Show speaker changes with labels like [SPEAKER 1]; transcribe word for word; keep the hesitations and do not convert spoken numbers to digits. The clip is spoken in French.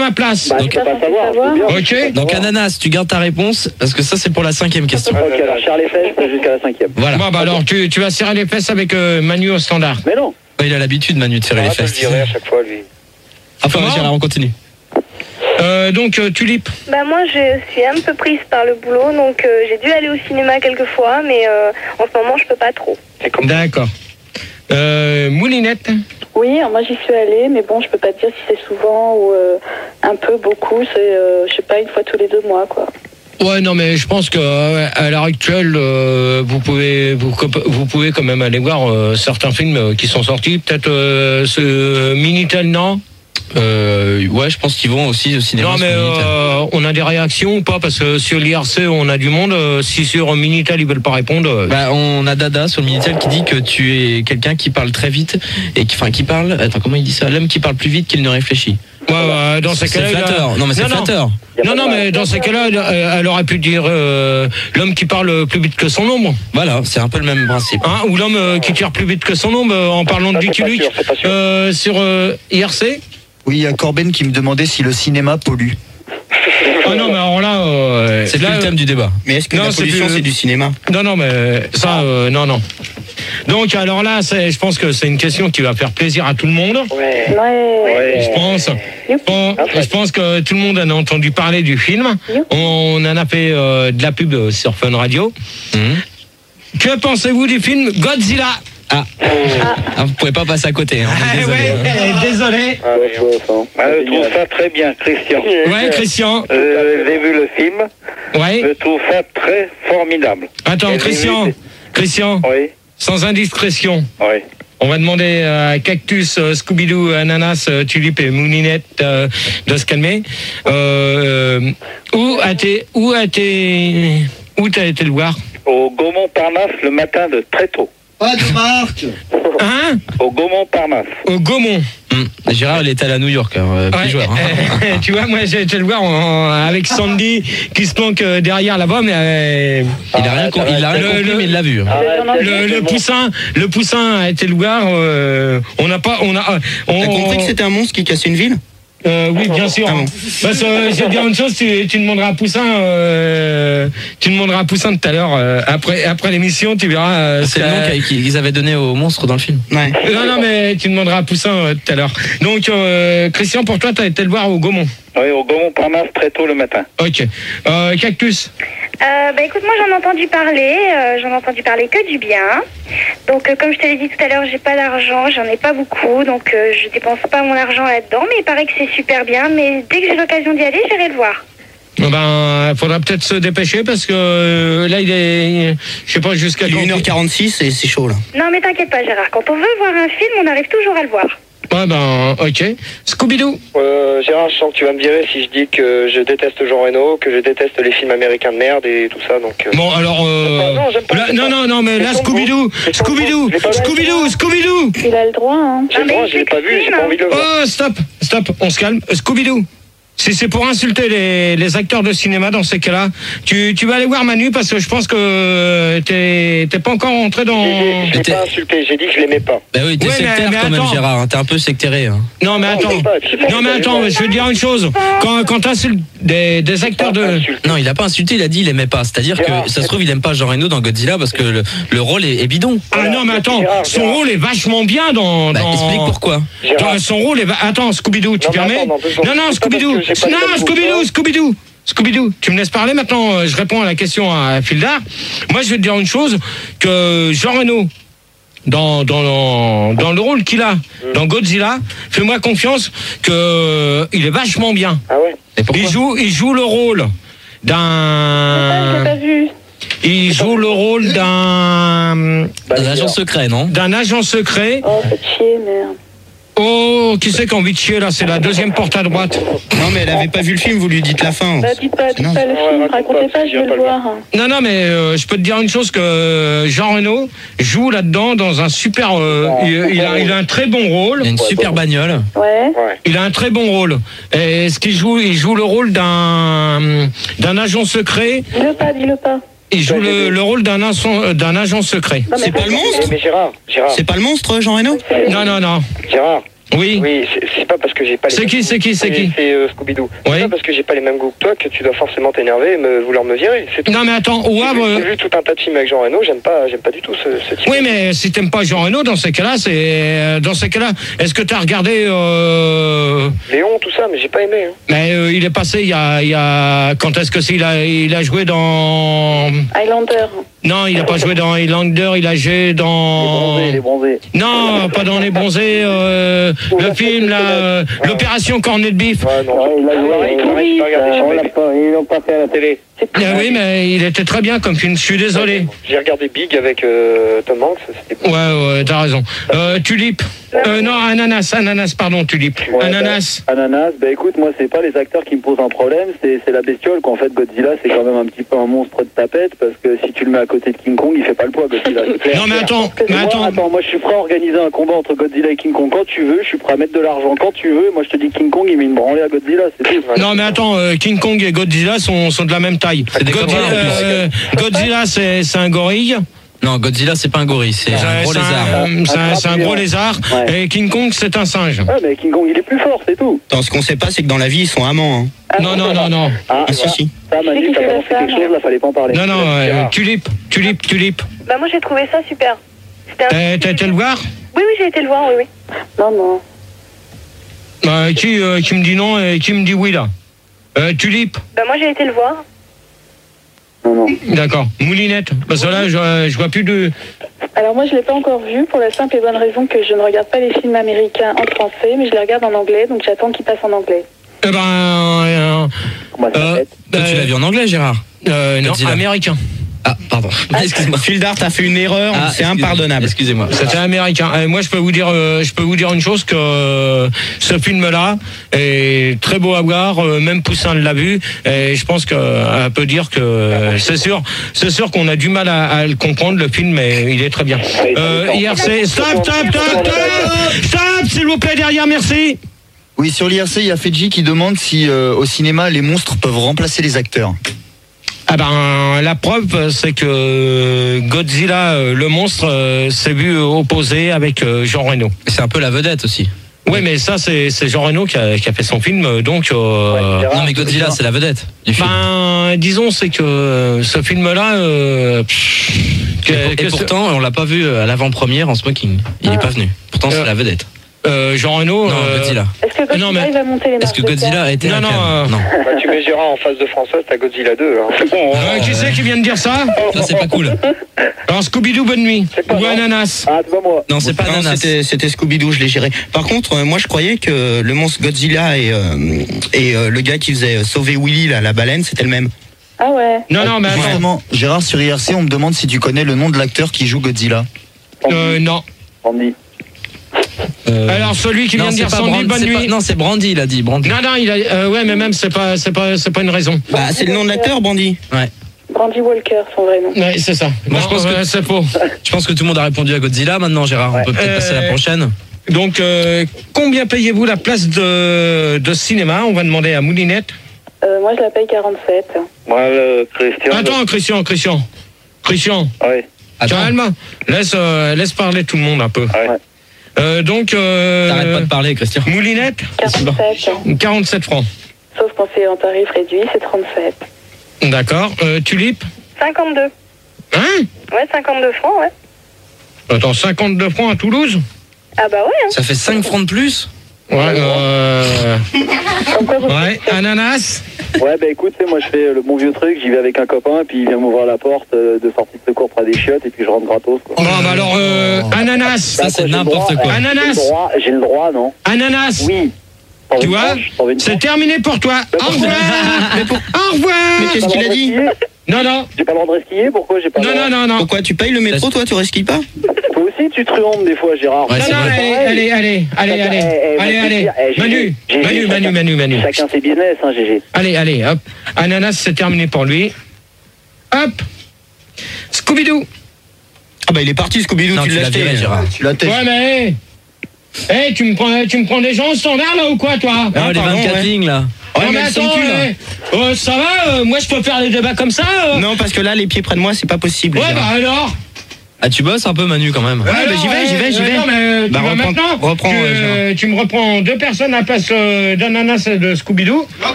[SPEAKER 1] ma place.
[SPEAKER 2] Bah,
[SPEAKER 3] Donc,
[SPEAKER 2] je peux pas savoir.
[SPEAKER 1] Ok.
[SPEAKER 3] Donc ananas, tu gardes ta réponse parce que ça c'est pour la cinquième question.
[SPEAKER 2] Ok, alors serre les fesses jusqu'à la cinquième.
[SPEAKER 3] Voilà.
[SPEAKER 1] Bon, bah alors, tu, tu vas serrer les fesses avec euh, Manu au standard.
[SPEAKER 2] Mais non.
[SPEAKER 3] Ouais, il a l'habitude Manu de serrer les fesses.
[SPEAKER 4] Je dirais à chaque fois, lui.
[SPEAKER 3] Enfin,
[SPEAKER 1] Comment
[SPEAKER 3] Gérard, on continue.
[SPEAKER 1] Euh, donc, euh, Tulipe.
[SPEAKER 5] Bah moi je suis un peu prise par le boulot, donc euh, j'ai dû aller au cinéma quelques fois, mais euh, en ce moment je peux pas trop.
[SPEAKER 1] D'accord. Euh, Moulinette.
[SPEAKER 6] Oui, alors moi j'y suis allée, mais bon, je peux pas te dire si c'est souvent ou euh, un peu, beaucoup. C'est, euh, je sais pas, une fois tous les deux mois, quoi.
[SPEAKER 1] Ouais, non, mais je pense que euh, à l'heure actuelle, euh, vous pouvez, vous, vous pouvez quand même aller voir euh, certains films euh, qui sont sortis. Peut-être euh, ce Minitel, non?
[SPEAKER 3] Euh, ouais, je pense qu'ils vont aussi au cinéma.
[SPEAKER 1] Non, mais euh, on a des réactions ou pas? Parce que sur l'I R C, on a du monde. Euh, si sur Minitel, ils veulent pas répondre. Euh...
[SPEAKER 3] Bah, on a Dada sur le Minitel qui dit que tu es quelqu'un qui parle très vite et qui, enfin, qui parle. Attends, comment il dit ça? L'homme qui parle plus vite qu'il ne réfléchit.
[SPEAKER 1] Ouais, ouais, dans ces cas-là.
[SPEAKER 3] C'est flatteur. Non, mais c'est
[SPEAKER 1] non,
[SPEAKER 3] flatteur.
[SPEAKER 1] Non, non, mais dans ces cas-là, elle, elle aurait pu dire euh, l'homme qui parle plus vite que son ombre.
[SPEAKER 3] Voilà, c'est un peu le même principe.
[SPEAKER 1] Hein, ou l'homme euh, qui tire plus vite que son ombre, euh, en parlant de Lucky Luke. Euh, sur euh, I R C.
[SPEAKER 7] Oui, il y a Corben qui me demandait si le cinéma pollue.
[SPEAKER 1] Ah non, mais alors là... Euh,
[SPEAKER 3] c'est
[SPEAKER 1] là,
[SPEAKER 3] plus le thème du débat.
[SPEAKER 4] Mais est-ce que
[SPEAKER 1] non,
[SPEAKER 4] la pollution, c'est,
[SPEAKER 1] plus...
[SPEAKER 4] c'est du cinéma?
[SPEAKER 1] Non, non, mais ça, euh, non, non. Donc, alors là, c'est, je pense que c'est une question qui va faire plaisir à tout le monde.
[SPEAKER 2] Ouais.
[SPEAKER 6] Ouais.
[SPEAKER 1] Je pense. Bon, je pense que tout le monde en a entendu parler du film. On en a fait euh, de la pub sur Fun Radio.
[SPEAKER 3] Mmh.
[SPEAKER 1] Que pensez-vous du film Godzilla?
[SPEAKER 3] Ah. ah, vous pouvez pas passer à côté. Hein. Désolé.
[SPEAKER 1] Ouais, désolé.
[SPEAKER 2] Ah, ouais,
[SPEAKER 4] Ah, je trouve ça très bien, Christian.
[SPEAKER 1] Ouais, Christian.
[SPEAKER 4] Euh, j'ai vu le film.
[SPEAKER 1] Ouais.
[SPEAKER 4] Je trouve ça très formidable.
[SPEAKER 1] Attends,
[SPEAKER 4] Et
[SPEAKER 1] Christian.
[SPEAKER 4] vu...
[SPEAKER 1] Christian.
[SPEAKER 4] Oui.
[SPEAKER 1] Sans indiscrétion.
[SPEAKER 4] Oui.
[SPEAKER 1] On va demander à Cactus, euh, Scooby-Doo, Ananas, euh, Tulipe et Moulinette euh, de se calmer. Euh, où a-t-il, où a-t-il, où t'as été le voir?
[SPEAKER 4] Au Gaumont-Parnasse le matin de très tôt.
[SPEAKER 7] Pas de marque.
[SPEAKER 1] Hein?
[SPEAKER 4] Au Gaumont-Parnasse.
[SPEAKER 1] Au Gaumont.
[SPEAKER 3] Mmh. Gérard, il est allé à New York, hein, plus
[SPEAKER 1] ouais,
[SPEAKER 3] joueur. Hein.
[SPEAKER 1] euh, tu vois, moi j'ai été le voir en, en, avec Sandy qui se planque derrière là-bas, mais euh,
[SPEAKER 3] il a rien, com- il a rien
[SPEAKER 1] le,
[SPEAKER 3] compris,
[SPEAKER 1] le,
[SPEAKER 3] mais il l'a vu.
[SPEAKER 1] Le, le poussin, le poussin a été le voir. Euh, on n'a pas, on a. On,
[SPEAKER 4] T'as compris que c'était un monstre qui cassait une ville?
[SPEAKER 1] Euh, oui, bien sûr.
[SPEAKER 4] Ah bon.
[SPEAKER 1] Parce que euh, je vais dire une chose, tu, tu demanderas à Poussin, euh, tu demanderas à Poussin tout à l'heure, euh, après, après l'émission, tu verras. Euh,
[SPEAKER 3] c'est le nom qu'ils avaient donné au monstre dans le film.
[SPEAKER 4] Ouais.
[SPEAKER 1] Non, non, mais tu demanderas à Poussin euh, tout à l'heure. Donc, euh, Christian, pour toi, tu as été le voir au Gaumont.
[SPEAKER 4] Oui, au Gaumont-Parnasse très tôt le matin.
[SPEAKER 1] Ok. Euh, Cactus.
[SPEAKER 5] Euh, bah écoute, moi j'en ai entendu parler, euh, j'en ai entendu parler que du bien. Donc euh, comme je te l'ai dit tout à l'heure, j'ai pas d'argent, j'en ai pas beaucoup, donc euh, je dépense pas mon argent là-dedans, mais il paraît que c'est super bien, mais dès que j'ai l'occasion d'y aller, j'irai le voir.
[SPEAKER 1] Ben, faudra peut-être se dépêcher parce que euh, là, il est, je sais pas jusqu'à
[SPEAKER 4] il est une heure quarante-six et c'est chaud là.
[SPEAKER 5] Non mais t'inquiète pas Gérard, quand on veut voir un film, on arrive toujours à le voir.
[SPEAKER 1] Ouais, ben, ok. Scooby-Doo.
[SPEAKER 8] Euh, Gérard, je sens que tu vas me virer si je dis que je déteste Jean Reno, que je déteste les films américains de merde et tout ça, donc... Euh...
[SPEAKER 1] Bon, alors... Euh...
[SPEAKER 8] Non, j'aime pas,
[SPEAKER 1] là,
[SPEAKER 8] j'aime
[SPEAKER 1] non,
[SPEAKER 8] pas.
[SPEAKER 1] non, non, mais là, Scooby-Doo, Scooby-Doo, Scooby-Doo, Scooby-Doo.
[SPEAKER 6] Il a le droit, hein.
[SPEAKER 8] J'ai le droit, je l'ai pas vu, j'ai pas envie de le voir.
[SPEAKER 1] Oh, stop, stop, on se calme. Scooby-Doo. Si c'est pour insulter les, les acteurs de cinéma dans ces cas-là, tu, tu vas aller voir Manu parce que je pense que t'es, t'es pas encore rentré dans...
[SPEAKER 8] Je l'ai pas insulté, j'ai dit que je l'aimais pas.
[SPEAKER 3] Bah oui, t'es
[SPEAKER 1] ouais,
[SPEAKER 3] sectaire
[SPEAKER 1] mais, mais
[SPEAKER 3] quand même,
[SPEAKER 1] attends.
[SPEAKER 3] Gérard. Hein, t'es un peu sectairé. Hein.
[SPEAKER 1] Non, mais attends.
[SPEAKER 8] Non, pas,
[SPEAKER 1] non, mais attends, je veux dire une chose. Quand, quand t'insultes des, des acteurs de...
[SPEAKER 3] Non, il a pas insulté, il a dit il aimait pas. C'est-à-dire
[SPEAKER 8] Gérard,
[SPEAKER 3] que ça se trouve, il aime pas Jean Reno dans Godzilla parce que le, le rôle est, est bidon.
[SPEAKER 1] Ah non, mais attends,
[SPEAKER 8] Gérard,
[SPEAKER 1] son
[SPEAKER 8] Gérard.
[SPEAKER 1] rôle est vachement bien dans...
[SPEAKER 3] Bah,
[SPEAKER 1] dans...
[SPEAKER 3] explique pourquoi.
[SPEAKER 8] Gérard.
[SPEAKER 1] Son rôle est... va- Attends, Scooby-Doo, tu
[SPEAKER 8] Non, mais
[SPEAKER 1] permets
[SPEAKER 8] attends, non, deux secondes.
[SPEAKER 1] Non, non,
[SPEAKER 8] C'est pas
[SPEAKER 1] Scooby-Doo.
[SPEAKER 8] parce que j'ai pas
[SPEAKER 1] Non,
[SPEAKER 8] les mêmes
[SPEAKER 1] Scooby-Doo,
[SPEAKER 8] goûts,
[SPEAKER 1] Scooby-Doo. Scooby-Doo, tu me laisses parler maintenant, euh, je réponds à la question à Fildar. Moi, je vais te dire une chose, que Jean Reno, dans, dans, dans le rôle qu'il a dans Godzilla, fais-moi confiance que euh, il est vachement bien.
[SPEAKER 8] Ah ouais.
[SPEAKER 3] Et pourquoi
[SPEAKER 1] Il joue, il joue le rôle
[SPEAKER 6] Je l'ai
[SPEAKER 1] d'un...
[SPEAKER 6] pas vu.
[SPEAKER 1] Il joue le rôle d'un...
[SPEAKER 3] Un agent secret, non?
[SPEAKER 1] d'un agent secret.
[SPEAKER 6] Oh, faites chier, merde.
[SPEAKER 1] Oh, qui c'est qui a envie de chier là? C'est la deuxième porte à droite.
[SPEAKER 4] Non, mais elle avait pas vu le film, vous lui dites la fin.
[SPEAKER 6] Bah, dites pas, dites
[SPEAKER 4] Non.
[SPEAKER 6] pas le
[SPEAKER 8] Ouais,
[SPEAKER 6] film,
[SPEAKER 8] raconte
[SPEAKER 6] racontez
[SPEAKER 8] pas,
[SPEAKER 6] pas, je
[SPEAKER 8] j'irai
[SPEAKER 6] veux
[SPEAKER 8] pas
[SPEAKER 6] le
[SPEAKER 8] le
[SPEAKER 6] voir.
[SPEAKER 1] Non, non, mais euh, je peux te dire une chose que Jean Reno joue là-dedans dans un super... euh, il, il a, il a un très bon rôle.
[SPEAKER 3] Il a une super bagnole.
[SPEAKER 6] Ouais.
[SPEAKER 8] Ouais.
[SPEAKER 1] Il a un très bon rôle. Et ce qu'il joue, il joue le rôle d'un d'un agent secret.
[SPEAKER 6] Dis-le pas, dis-le pas.
[SPEAKER 1] Il joue le, le rôle d'un agent, d'un agent secret.
[SPEAKER 6] Non, mais
[SPEAKER 4] C'est pas le
[SPEAKER 8] Mais,
[SPEAKER 4] monstre
[SPEAKER 8] mais Gérard, Gérard,
[SPEAKER 4] C'est pas le monstre, Jean Reno?
[SPEAKER 1] Non, non, non.
[SPEAKER 8] Gérard,
[SPEAKER 1] Oui.
[SPEAKER 8] Oui, c'est- c'est pas parce que j'ai pas les
[SPEAKER 1] C'est
[SPEAKER 8] mêmes
[SPEAKER 1] qui,
[SPEAKER 8] goûts.
[SPEAKER 1] c'est qui, c'est qui
[SPEAKER 8] C'est euh, Scooby-Doo.
[SPEAKER 1] Oui.
[SPEAKER 8] C'est pas parce que j'ai pas les mêmes goûts que toi que tu dois forcément t'énerver et me, vouloir me virer. C'est tout.
[SPEAKER 1] Non mais attends, au
[SPEAKER 8] J'ai
[SPEAKER 1] Havre...
[SPEAKER 8] vu, j'ai vu tout un tas de films avec Jean Reno, j'aime pas, j'aime pas du tout ce, ce type.
[SPEAKER 1] Oui, mais si t'aimes pas Jean Reno, dans ces cas-là, c'est dans ces cas-là, est-ce que t'as regardé euh...
[SPEAKER 8] Léon, tout ça, mais j'ai pas aimé. Hein.
[SPEAKER 1] Mais euh, il est passé il y a, il y a... quand est-ce que c'est il a, il a joué dans
[SPEAKER 6] Highlander.
[SPEAKER 1] non, il a pas joué dans Highlander, il a joué dans
[SPEAKER 2] Les bronzés.
[SPEAKER 1] non, pas dans les bronzés, euh... le film là, euh... l'opération Cornet de Bif.
[SPEAKER 8] Ouais, non.
[SPEAKER 2] Ouais, il a joué,
[SPEAKER 8] Pareil,
[SPEAKER 2] il-
[SPEAKER 8] pareil, j'ai pas regardé, j'ai
[SPEAKER 2] on
[SPEAKER 8] pas
[SPEAKER 2] l'a
[SPEAKER 8] aimé.
[SPEAKER 2] pas- Ils l'ont pas fait à la télé.
[SPEAKER 1] Ah oui, mais il était très bien comme film. Je suis désolé.
[SPEAKER 8] J'ai regardé Big avec euh, Tom Hanks, c'était
[SPEAKER 1] Ouais, ouais, t'as raison. Euh, Tulipe. Euh, non, ananas, ananas, pardon, Tulipe.
[SPEAKER 2] Ouais,
[SPEAKER 1] Ananas.
[SPEAKER 2] bah, ananas, bah écoute, moi c'est pas les acteurs qui me posent un problème, c'est c'est la bestiole qu'en fait Godzilla c'est quand même un petit peu un monstre de tapette parce que si tu le mets à côté de King Kong, il fait pas le poids Godzilla. c'est clair.
[SPEAKER 1] Non, mais attends,
[SPEAKER 2] Et
[SPEAKER 1] mais
[SPEAKER 2] moi,
[SPEAKER 1] attends.
[SPEAKER 2] attends, moi je suis prêt à organiser un combat entre Godzilla et King Kong quand tu veux, je suis prêt à mettre de l'argent quand tu veux. Moi je te dis King Kong il met une branlée à Godzilla, c'est tout.
[SPEAKER 1] Non, mais attends, euh, King Kong et Godzilla sont, sont de la même taille.
[SPEAKER 3] C'est des
[SPEAKER 1] Godzilla,
[SPEAKER 3] copains, en plus.
[SPEAKER 1] euh, Godzilla, c'est c'est un gorille.
[SPEAKER 3] Non, Godzilla, c'est pas un gorille, c'est un gros
[SPEAKER 1] C'est
[SPEAKER 3] lézard.
[SPEAKER 1] un- c'est un, c'est un gros lézard.
[SPEAKER 2] Ouais.
[SPEAKER 1] Et King Kong, c'est un singe.
[SPEAKER 2] Ouais, mais King Kong il est plus fort, c'est tout.
[SPEAKER 4] Attends, ce qu'on sait pas, c'est que dans la vie, ils sont amants. Hein.
[SPEAKER 1] Non, non, non, non.
[SPEAKER 2] Ah,
[SPEAKER 4] Ah, si, si.
[SPEAKER 2] Ça, Manu,
[SPEAKER 6] qui
[SPEAKER 2] t'as
[SPEAKER 6] fait
[SPEAKER 2] balancé
[SPEAKER 6] la
[SPEAKER 2] quelque
[SPEAKER 6] femme
[SPEAKER 2] chose, là, fallait pas en parler.
[SPEAKER 1] Non, non, euh, Tulipe, Tulipe, Tulipe.
[SPEAKER 5] Bah moi j'ai trouvé ça super. C'était un-
[SPEAKER 1] T'as t'as été le voir
[SPEAKER 5] Oui, oui, j'ai été le voir, oui, oui.
[SPEAKER 6] Non, non.
[SPEAKER 1] Euh, qui, euh, qui me dit non et qui me dit oui, là euh, Tulipe.
[SPEAKER 5] Bah moi j'ai été le voir.
[SPEAKER 2] Non, non.
[SPEAKER 1] D'accord. Moulinette. Parce que là, je, je vois plus de...
[SPEAKER 6] Alors moi je l'ai pas encore vu pour la simple et bonne raison que je ne regarde pas les films américains en français, mais je les regarde en anglais, donc j'attends qu'ils passent en anglais.
[SPEAKER 1] Eh ben... Euh,
[SPEAKER 2] Comment ça
[SPEAKER 1] euh,
[SPEAKER 2] s'appelle
[SPEAKER 3] Toi, tu l'as vu en anglais, Gérard?
[SPEAKER 1] euh, non,
[SPEAKER 3] Godzilla.
[SPEAKER 1] américain.
[SPEAKER 3] Ah, pardon. Excuse-moi.
[SPEAKER 4] Fildar, t'as fait une erreur,
[SPEAKER 3] Ah,
[SPEAKER 4] c'est
[SPEAKER 3] excusez-
[SPEAKER 4] impardonnable.
[SPEAKER 3] Excusez-moi.
[SPEAKER 1] C'était américain. Euh, moi, je peux vous dire, euh, je peux vous dire une chose que euh, ce film-là est très beau à voir. Euh, même Poussin l'a vu, et je pense qu'elle peut dire que euh, c'est sûr, c'est sûr qu'on a du mal à, à le comprendre le film, mais il est très bien. Euh, I R C, stop, stop, stop, stop, stop, s'il vous plaît derrière, merci.
[SPEAKER 7] Oui, sur l'I R C, il y a Fedji qui demande si euh, au cinéma les monstres peuvent remplacer les acteurs.
[SPEAKER 1] Ah ben la preuve c'est que Godzilla euh, le monstre euh, s'est vu opposé avec euh, Jean Reno.
[SPEAKER 3] C'est un peu la vedette aussi.
[SPEAKER 1] Oui mais ça c'est c'est Jean Reno qui a, qui a fait son film euh, donc euh,
[SPEAKER 3] Non, mais Godzilla, c'est la vedette du film.
[SPEAKER 1] ben disons c'est que euh, ce film là euh, que,
[SPEAKER 3] Et, pour- et
[SPEAKER 1] que ce-
[SPEAKER 3] pourtant, on l'a pas vu à l'avant-première en smoking. Il est pas venu. Pourtant, c'est
[SPEAKER 1] Euh,
[SPEAKER 3] la vedette.
[SPEAKER 1] euh, Jean Reno
[SPEAKER 3] Non,
[SPEAKER 1] euh,
[SPEAKER 3] Godzilla.
[SPEAKER 6] Est-ce que Godzilla
[SPEAKER 1] non, mais-
[SPEAKER 6] il va monter les
[SPEAKER 3] Est-ce
[SPEAKER 6] marches
[SPEAKER 3] que
[SPEAKER 6] de
[SPEAKER 3] Godzilla
[SPEAKER 6] Cannes
[SPEAKER 3] a été
[SPEAKER 1] Non,
[SPEAKER 3] à
[SPEAKER 1] non,
[SPEAKER 3] Cannes
[SPEAKER 1] euh,
[SPEAKER 3] Non.
[SPEAKER 8] Bah, tu mets Gérard en face de Françoise, t'as Godzilla deux. Hein. C'est bon. Hein.
[SPEAKER 1] euh, qui c'est qui vient de dire ça?
[SPEAKER 3] Ça, c'est pas cool.
[SPEAKER 1] Alors Scooby-Doo bonne nuit
[SPEAKER 2] pas
[SPEAKER 1] ou
[SPEAKER 2] moi.
[SPEAKER 1] Ananas.
[SPEAKER 2] Ah, c'est pas moi.
[SPEAKER 3] Non, c'est pas
[SPEAKER 4] Non,
[SPEAKER 3] Ananas.
[SPEAKER 4] c'était c'était Scooby-Doo, je l'ai géré. Par contre, euh, moi, je croyais que le monstre Godzilla et, euh, et euh, le gars qui faisait sauver Willy, là, la baleine, c'était le même.
[SPEAKER 6] Ah ouais.
[SPEAKER 1] Non non mais attends.
[SPEAKER 7] Justement, Gérard, sur I R C, on me demande si tu connais le nom de l'acteur qui joue Godzilla.
[SPEAKER 1] Euh, non.
[SPEAKER 2] Andy.
[SPEAKER 3] Euh,
[SPEAKER 1] Alors celui qui
[SPEAKER 3] non,
[SPEAKER 1] vient de
[SPEAKER 3] c'est
[SPEAKER 1] dire
[SPEAKER 3] pas
[SPEAKER 1] Sandy
[SPEAKER 3] Brand-
[SPEAKER 1] bonne
[SPEAKER 3] c'est
[SPEAKER 1] nuit.
[SPEAKER 3] pas- Non, c'est Brandy, il a dit. Brandy.
[SPEAKER 1] Non non il a euh, ouais mais même c'est pas c'est pas c'est pas une raison.
[SPEAKER 4] Bah, c'est le nom de l'acteur, Brandy.
[SPEAKER 6] Brandy Walker, son vrai nom.
[SPEAKER 1] Ouais, c'est ça.
[SPEAKER 3] Moi,
[SPEAKER 1] Non,
[SPEAKER 3] je pense que-
[SPEAKER 1] ouais, c'est faux.
[SPEAKER 3] Je pense que tout le monde a répondu à Godzilla. Maintenant, Gérard, on peut peut-être
[SPEAKER 1] Euh,
[SPEAKER 3] passer à la prochaine.
[SPEAKER 1] Donc, euh, combien payez-vous la place de, de cinéma? On va demander à Moulinette.
[SPEAKER 6] Euh, moi je la paye quarante-sept.
[SPEAKER 2] Moi, euh, Christian.
[SPEAKER 1] Attends, Christian, Christian. Christian,
[SPEAKER 2] Ouais.
[SPEAKER 3] Attends,
[SPEAKER 1] calme. Laisse, euh, laisse parler tout le monde un peu.
[SPEAKER 2] Ouais.
[SPEAKER 1] Euh, donc, euh,
[SPEAKER 3] t'arrêtes pas de parler, Christian.
[SPEAKER 1] Moulinette,
[SPEAKER 6] quarante-sept.
[SPEAKER 1] quarante-sept francs.
[SPEAKER 6] Sauf quand c'est en tarif réduit, c'est trente-sept.
[SPEAKER 1] D'accord. Euh, Tulipe,
[SPEAKER 5] cinquante-deux.
[SPEAKER 1] hein?
[SPEAKER 5] Ouais, cinquante-deux francs, ouais.
[SPEAKER 1] Attends, cinquante-deux francs à Toulouse?
[SPEAKER 5] Ah bah ouais, hein.
[SPEAKER 3] Ça fait cinq francs de plus.
[SPEAKER 1] Ouais, euh,
[SPEAKER 6] Comme quoi, vous-
[SPEAKER 1] ouais. Ananas?
[SPEAKER 2] Ouais, bah écoute, tu sais, moi je fais le bon vieux truc, j'y vais avec un copain, puis il vient m'ouvrir la porte euh, de sortie de secours près des chiottes, et puis je rentre gratos, quoi.
[SPEAKER 1] Bon, bah alors, euh, ananas.
[SPEAKER 3] Ça, c'est
[SPEAKER 2] J'ai le
[SPEAKER 3] n'importe
[SPEAKER 2] droit,
[SPEAKER 3] quoi.
[SPEAKER 2] euh,
[SPEAKER 1] Ananas.
[SPEAKER 2] J'ai le droit, j'ai le droit, non?
[SPEAKER 1] Ananas.
[SPEAKER 2] Oui. T'en veux
[SPEAKER 1] Tu
[SPEAKER 2] une
[SPEAKER 1] vois,
[SPEAKER 2] tranche T'en veux une
[SPEAKER 1] c'est
[SPEAKER 2] tranche
[SPEAKER 1] terminé pour toi. Au revoir. Au revoir.
[SPEAKER 4] Mais qu'est-ce qu'il a dit?
[SPEAKER 1] Non, non.
[SPEAKER 2] J'ai pas le droit de resquiller, pourquoi j'ai pas le
[SPEAKER 1] Non,
[SPEAKER 2] droit?
[SPEAKER 1] non, non, non.
[SPEAKER 4] Pourquoi tu payes le métro, toi, tu resquilles pas?
[SPEAKER 2] Toi aussi, tu truandes des fois, Gérard.
[SPEAKER 3] Ouais,
[SPEAKER 1] Non,
[SPEAKER 3] c'est
[SPEAKER 1] non,
[SPEAKER 3] vrai.
[SPEAKER 1] allez, allez, allez, allez,
[SPEAKER 2] Chacun-
[SPEAKER 1] allez,
[SPEAKER 2] eh, eh,
[SPEAKER 1] allez,
[SPEAKER 2] moi, je
[SPEAKER 1] allez,
[SPEAKER 2] veux dire, eh,
[SPEAKER 1] Manu,
[SPEAKER 2] Gégé,
[SPEAKER 1] Manu,
[SPEAKER 2] Gégé,
[SPEAKER 1] Manu,
[SPEAKER 2] chacun-
[SPEAKER 1] Manu, Manu.
[SPEAKER 2] Chacun ses business, hein, Gégé.
[SPEAKER 1] Allez, allez, hop. Ananas, c'est terminé pour lui. Hop. Scooby-Doo.
[SPEAKER 4] Ah bah, il est parti, Scooby-Doo,
[SPEAKER 3] Non,
[SPEAKER 4] tu
[SPEAKER 3] tu
[SPEAKER 4] l'as
[SPEAKER 3] l'as
[SPEAKER 4] acheté.
[SPEAKER 3] viré, Gérard.
[SPEAKER 7] Tu l'as
[SPEAKER 1] Ouais, mais. Eh, hey, tu me prends, tu me prends des gens au standard là ou quoi, toi?
[SPEAKER 3] Ah, les
[SPEAKER 4] pardon,
[SPEAKER 3] vingt-quatre
[SPEAKER 4] ouais.
[SPEAKER 3] lignes, là.
[SPEAKER 4] Ouais,
[SPEAKER 1] Non,
[SPEAKER 4] mais
[SPEAKER 1] mais
[SPEAKER 4] elles sont
[SPEAKER 1] attends,
[SPEAKER 4] plus, là.
[SPEAKER 1] eh, euh, ça va, euh, moi je peux faire les débats comme ça euh
[SPEAKER 4] Non, parce que là, les pieds près de moi, c'est pas possible.
[SPEAKER 1] Ouais,
[SPEAKER 4] Gérard.
[SPEAKER 1] bah alors.
[SPEAKER 3] Ah, tu bosses un peu, Manu, quand même.
[SPEAKER 1] Ouais, bah, j'y vais, j'y vais, j'y vais. Non, mais
[SPEAKER 3] Bah,
[SPEAKER 1] tu vas
[SPEAKER 3] reprends-
[SPEAKER 1] maintenant,
[SPEAKER 3] reprends,
[SPEAKER 1] tu,
[SPEAKER 3] ouais,
[SPEAKER 1] euh, tu me reprends deux personnes à la place euh, d'Ananas et de Scooby-Doo.